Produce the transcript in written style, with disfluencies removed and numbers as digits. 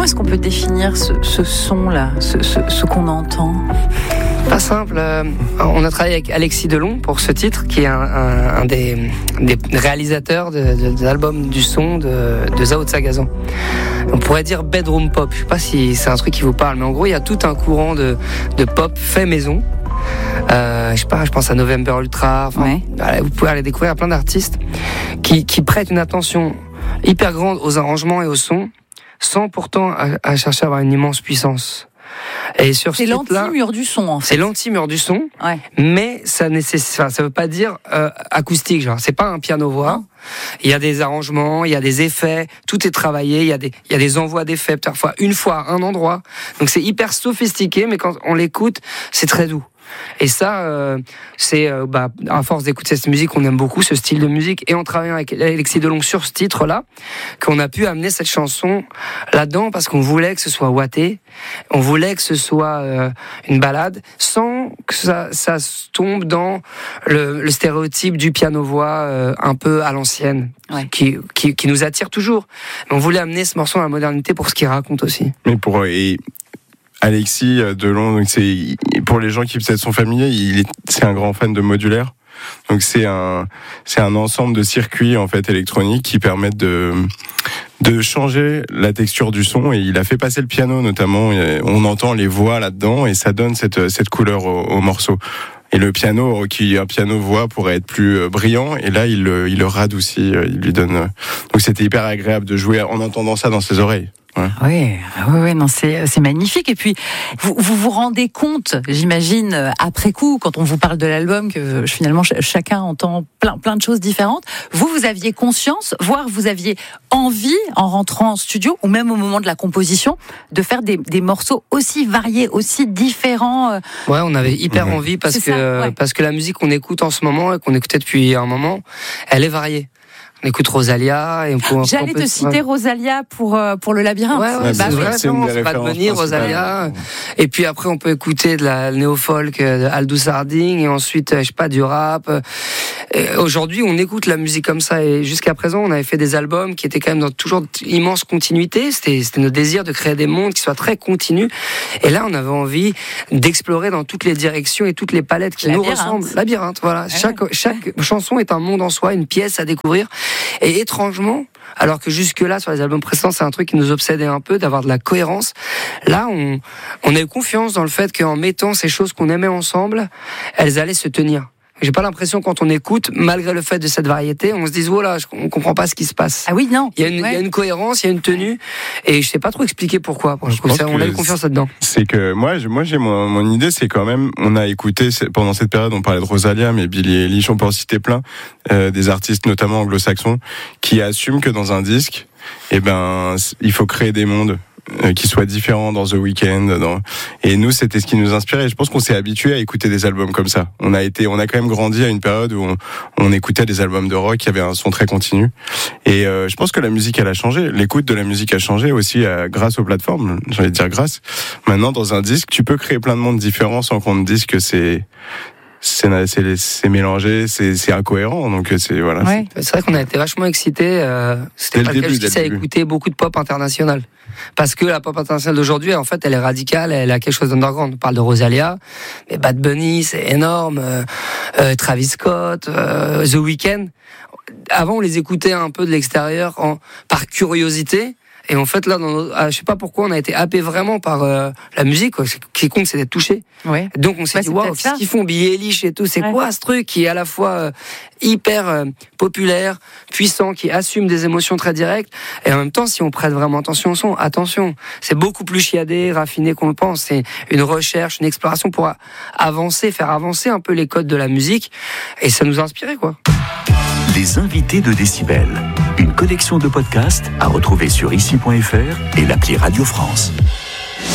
Comment est-ce qu'on peut définir ce son-là, ce qu'on entend ? Pas simple. On a travaillé avec Alexis Delon pour ce titre, qui est un des réalisateurs des albums du son de Zao de Sagazan. On pourrait dire bedroom pop. Je sais pas si c'est un truc qui vous parle, mais en gros, il y a tout un courant de pop fait maison. Je pense à November Ultra. Ouais. Vous pouvez aller découvrir plein d'artistes qui prêtent une attention hyper grande aux arrangements et au son, sans pourtant à chercher à avoir une immense puissance. Et sur c'est l'anti-mur du son, en fait. C'est l'anti-mur du son, ouais. Mais ça veut pas dire acoustique, genre. C'est pas un piano-voix. Il y a des arrangements, il y a des effets, tout est travaillé, il y a des envois d'effets, parfois une fois à un endroit. Donc c'est hyper sophistiqué, mais quand on l'écoute, c'est très doux. Et ça, c'est à force d'écouter cette musique, on aime beaucoup ce style de musique. Et en travaillant avec Alexis Delon sur ce titre-là, qu'on a pu amener cette chanson là-dedans, parce qu'on voulait que ce soit ouaté, on voulait que ce soit une balade, sans que ça tombe dans le stéréotype du piano-voix un peu à l'ancienne, ouais. qui nous attire toujours. Mais on voulait amener ce morceau à la modernité pour ce qu'il raconte aussi. Mais Alexis Delon, donc c'est pour les gens qui peut-être sont familiers, c'est un grand fan de modulaire. Donc c'est un ensemble de circuits en fait électroniques qui permettent de changer la texture du son, et il a fait passer le piano notamment. On entend les voix là-dedans et ça donne cette couleur au morceau. Et le piano, qui un piano-voix, pourrait être plus brillant, et là il le radoucit, il lui donne. Donc c'était hyper agréable de jouer en entendant ça dans ses oreilles. Ouais. Oui, non, c'est magnifique. Et puis, vous rendez compte, j'imagine, après coup, quand on vous parle de l'album, que finalement chacun entend plein de choses différentes. Vous aviez conscience, voire vous aviez envie, en rentrant en studio, ou même au moment de la composition, de faire des morceaux aussi variés, aussi différents. Ouais, on avait hyper envie parce que la musique qu'on écoute en ce moment et qu'on écoutait depuis un moment, elle est variée. On écoute Rosalia. J'allais te citer Rosalia pour le labyrinthe. Ouais, c'est Bad Bunny, Rosalia. Ouais. Et puis après, on peut écouter de la néo-folk de Aldous Harding, et ensuite, du rap. Et aujourd'hui, on écoute la musique comme ça, et jusqu'à présent, on avait fait des albums qui étaient quand même dans toujours immense continuité. C'était notre désir de créer des mondes qui soient très continus. Et là, on avait envie d'explorer dans toutes les directions et toutes les palettes qui nous ressemblent. Labyrinthe, voilà. Ouais. Chaque chanson est un monde en soi, une pièce à découvrir. Et étrangement, alors que jusque-là, sur les albums précédents, c'est un truc qui nous obsédait un peu, d'avoir de la cohérence. Là, on a eu confiance dans le fait qu'en mettant ces choses qu'on aimait ensemble, elles allaient se tenir. J'ai pas l'impression, quand on écoute, malgré le fait de cette variété, on se dise, voilà, on comprend pas ce qui se passe. Ah oui, non. Il y a une cohérence, il y a une tenue, et je sais pas trop expliquer pourquoi. On a eu confiance là-dedans. C'est que moi j'ai mon idée, c'est quand même, on a écouté pendant cette période, on parlait de Rosalia, mais Billie Eilish, on peut en citer plein, des artistes notamment anglo-saxons, qui assument que dans un disque, il faut créer des mondes qui soient différents dans The Weeknd. Et nous, c'était ce qui nous inspirait. Je pense qu'on s'est habitué à écouter des albums comme ça. On a quand même grandi à une période où on écoutait des albums de rock qui avaient un son très continu. Et je pense que la musique, elle a changé. L'écoute de la musique a changé aussi grâce aux plateformes. J'ai envie de dire grâce. Maintenant, dans un disque, tu peux créer plein de mondes différents sans qu'on te dise que c'est mélangé, c'est incohérent, donc voilà. Ouais. C'est vrai qu'on a été vachement excités. C'était pas le cas jusqu'ici à écouter beaucoup de pop international, parce que la pop internationale d'aujourd'hui, en fait, elle est radicale, elle a quelque chose d'underground. On parle de Rosalia, mais Bad Bunny, c'est énorme. Travis Scott, The Weeknd. Avant, on les écoutait un peu de l'extérieur par curiosité. Et en fait, là, je sais pas pourquoi, on a été happé vraiment par la musique. Ce qui compte, c'est d'être touché. Ouais. Donc, on s'est dit, waouh, qu'est-ce qu'ils font, Billie Eilish et tout, c'est quoi ce truc qui est à la fois hyper populaire, puissant, qui assume des émotions très directes. Et en même temps, si on prête vraiment attention au son, attention, c'est beaucoup plus chiadé, raffiné qu'on le pense. C'est une recherche, une exploration pour faire avancer un peu les codes de la musique. Et ça nous a inspiré, quoi. Les invités de Décibel. Une collection de podcasts à retrouver sur ici.fr et l'appli Radio France.